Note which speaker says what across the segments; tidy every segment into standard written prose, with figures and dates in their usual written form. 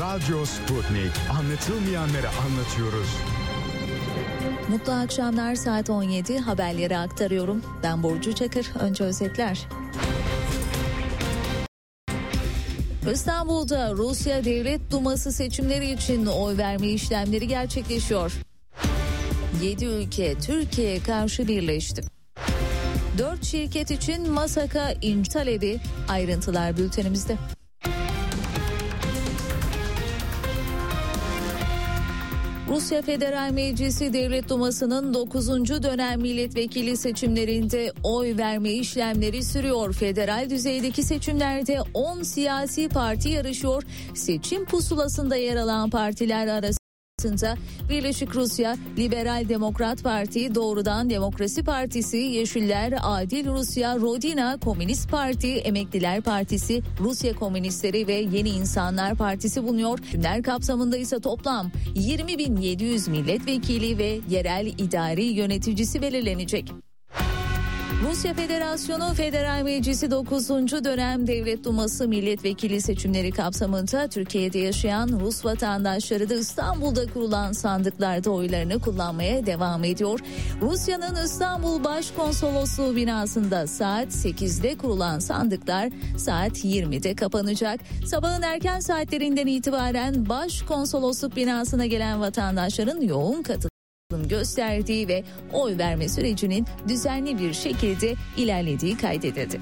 Speaker 1: Radyo Sputnik. Anlatılmayanları anlatıyoruz.
Speaker 2: Mutlu akşamlar, saat 17 haberleri aktarıyorum. Ben Burcu Çakır. Önce özetler. İstanbul'da Rusya Devlet Duması seçimleri için oy verme işlemleri gerçekleşiyor. 7 ülke Türkiye'ye karşı birleşti. 4 şirket için MASAK'a ince talebi, ayrıntılar bültenimizde. Rusya Federal Meclisi Devlet Duması'nın 9. dönem milletvekili seçimlerinde oy verme işlemleri sürüyor. Federal düzeydeki seçimlerde 10 siyasi parti yarışıyor. Seçim pusulasında yer alan partiler arasında Birleşik Rusya, Liberal Demokrat Parti, Doğrudan Demokrasi Partisi, Yeşiller, Adil Rusya, Rodina, Komünist Parti, Emekliler Partisi, Rusya Komünistleri ve Yeni İnsanlar Partisi bulunuyor. Seçimler kapsamında ise toplam 20.700 milletvekili ve yerel idari yöneticisi belirlenecek. Rusya Federasyonu Federal Meclisi 9. dönem Devlet Duması milletvekili seçimleri kapsamında Türkiye'de yaşayan Rus vatandaşları da İstanbul'da kurulan sandıklarda oylarını kullanmaya devam ediyor. Rusya'nın İstanbul Başkonsolosluğu binasında saat 8'de kurulan sandıklar saat 20'de kapanacak. Sabahın erken saatlerinden itibaren Başkonsolosluk binasına gelen vatandaşların yoğun katılımı gösterdiği ve oy verme sürecinin düzenli bir şekilde ilerlediği kaydedildi.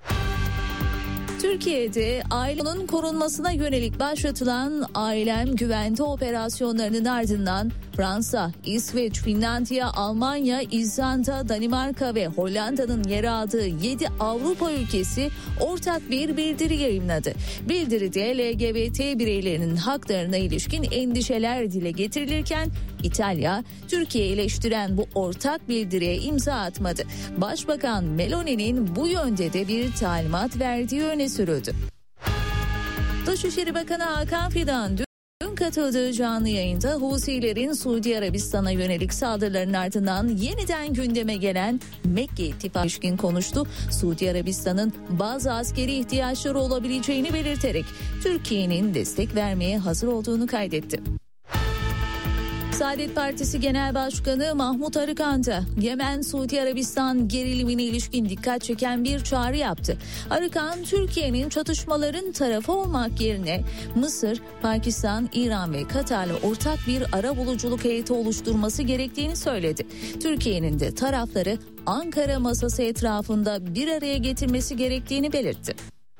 Speaker 2: Türkiye'de ailenin korunmasına yönelik başlatılan Ailem Güvende operasyonlarının ardından Fransa, İsveç, Finlandiya, Almanya, İzlanda, Danimarka ve Hollanda'nın yer aldığı 7 Avrupa ülkesi ortak bir bildiri yayımladı. Bildiride LGBT bireylerinin haklarına ilişkin endişeler dile getirilirken İtalya, Türkiye'yi eleştiren bu ortak bildiriye imza atmadı. Başbakan Meloni'nin bu yönde de bir talimat verdiği öne sürüldü. Dışişleri Bakanı Hakan Fidan dün katıldığı canlı yayında Husilerin Suudi Arabistan'a yönelik saldırıların ardından yeniden gündeme gelen Mekke İttifakı'na ilişkin konuştu. Suudi Arabistan'ın bazı askeri ihtiyaçları olabileceğini belirterek Türkiye'nin destek vermeye hazır olduğunu kaydetti. Saadet Partisi Genel Başkanı Mahmut Arıkan da Yemen-Suudi Arabistan gerilimine ilişkin dikkat çeken bir çağrı yaptı. Arıkan, Türkiye'nin çatışmaların tarafı olmak yerine Mısır, Pakistan, İran ve Katar'la ortak bir arabuluculuk heyeti oluşturması gerektiğini söyledi. Türkiye'nin de tarafları Ankara masası etrafında bir araya getirmesi gerektiğini belirtti.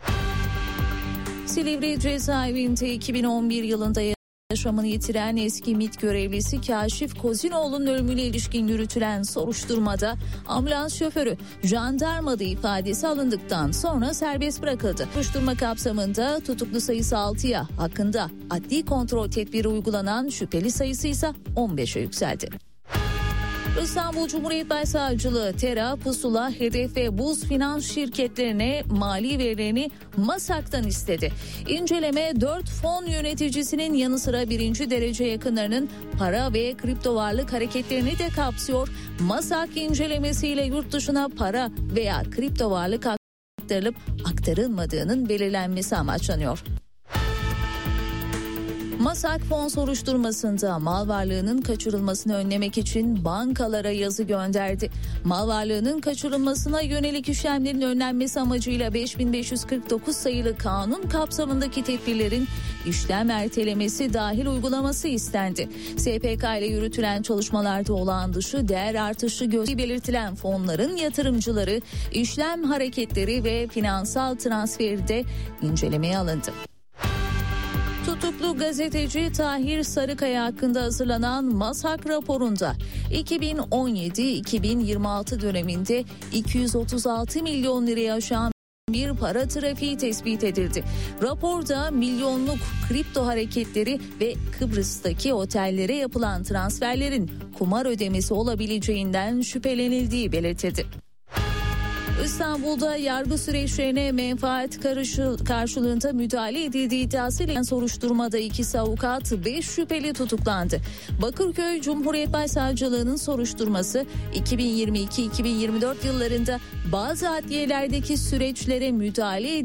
Speaker 2: Silivri cezaevinde 2011 yılında yaşamını yitiren eski MİT görevlisi Kaşif Kozinoğlu'nun ölümüne ilişkin yürütülen soruşturmada ambulans şoförü jandarmada ifadesi alındıktan sonra serbest bırakıldı. Soruşturma kapsamında tutuklu sayısı 6'ya, hakkında adli kontrol tedbiri uygulanan şüpheli sayısı ise 15'e yükseldi. İstanbul Cumhuriyet Başsavcılığı, TERA, Pusula, Hedef ve Buz finans şirketlerine mali verilerini MASAK'tan istedi. İnceleme 4 fon yöneticisinin yanı sıra birinci derece yakınlarının para ve kripto varlık hareketlerini de kapsıyor. MASAK incelemesiyle yurt dışına para veya kripto varlık aktarılıp aktarılmadığının belirlenmesi amaçlanıyor. MASAK fon soruşturmasında mal varlığının kaçırılmasını önlemek için bankalara yazı gönderdi. Mal varlığının kaçırılmasına yönelik işlemlerin önlenmesi amacıyla 5549 sayılı kanun kapsamındaki tedbirlerin işlem ertelemesi dahil uygulaması istendi. SPK ile yürütülen çalışmalarda olağan dışı değer artışı gösterdiği belirtilen fonların yatırımcıları, işlem hareketleri ve finansal transferi de incelemeye alındı. Tutuklu gazeteci Tahir Sarıkaya hakkında hazırlanan MASAK raporunda 2017-2026 döneminde 236 milyon liraya aşan bir para trafiği tespit edildi. Raporda milyonluk kripto hareketleri ve Kıbrıs'taki otellere yapılan transferlerin kumar ödemesi olabileceğinden şüphelenildiği belirtildi. İstanbul'da yargı süreçlerine menfaat karşılığında müdahale edildiği iddiasıyla soruşturmada 2 avukat 5 şüpheli tutuklandı. Bakırköy Cumhuriyet Başsavcılığı'nın soruşturması 2022-2024 yıllarında bazı adliyelerdeki süreçlere müdahale